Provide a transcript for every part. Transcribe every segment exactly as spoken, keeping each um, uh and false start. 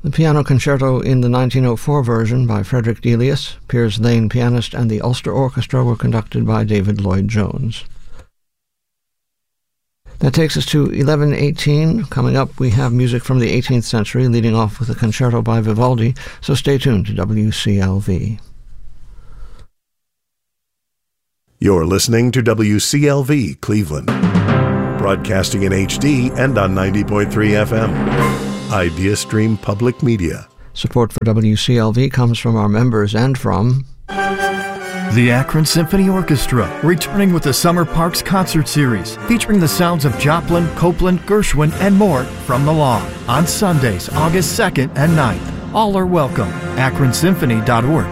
The piano concerto in the nineteen oh four version by Frederick Delius, Piers Lane pianist, and the Ulster Orchestra were conducted by David Lloyd-Jones. That takes us to eleven eighteen. Coming up, we have music from the eighteenth century, leading off with a concerto by Vivaldi, so stay tuned to W C L V. You're listening to W C L V Cleveland, broadcasting in H D and on ninety point three F M. IdeaStream Public Media. Support for W C L V comes from our members and from the Akron Symphony Orchestra, returning with the Summer Parks Concert Series, featuring the sounds of Joplin, Copeland, Gershwin, and more from the lawn on Sundays, August second and ninth. All are welcome. akron symphony dot org.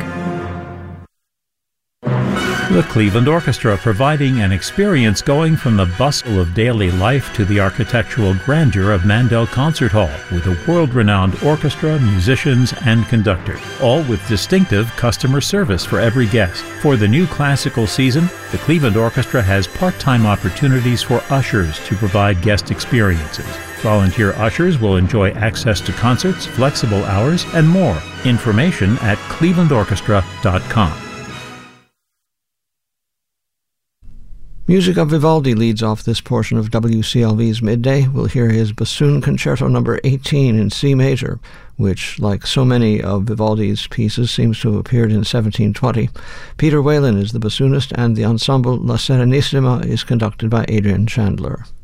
The Cleveland Orchestra, providing an experience going from the bustle of daily life to the architectural grandeur of Mandel Concert Hall, with a world-renowned orchestra, musicians, and conductor, all with distinctive customer service for every guest. For the new classical season, the Cleveland Orchestra has part-time opportunities for ushers to provide guest experiences. Volunteer ushers will enjoy access to concerts, flexible hours, and more. Information at cleveland orchestra dot com. Music of Vivaldi leads off this portion of W C L V's Midday. We'll hear his Bassoon Concerto number eighteen in C major, which, like so many of Vivaldi's pieces, seems to have appeared in seventeen twenty. Peter Whalen is the bassoonist, and the ensemble La Serenissima is conducted by Adrian Chandler.